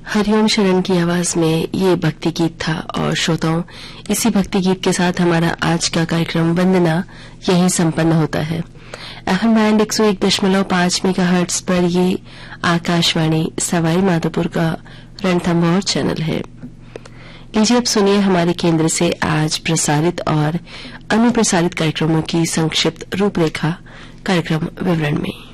हरिओम शरण की आवाज में ये भक्ति गीत था और श्रोताओं, इसी भक्ति गीत के साथ हमारा आज का कार्यक्रम वंदना यहीं संपन्न होता है। एफएम बैंड 101.5 मेगाहर्ट्ज पर ये आकाशवाणी सवाई माधोपुर का रणथंभौर चैनल है। लीजिए अब सुनिए हमारे केंद्र से आज प्रसारित और अनुप्रसारित कार्यक्रमों की संक्षिप्त रूपरेखा कार्यक्रम विवरण में।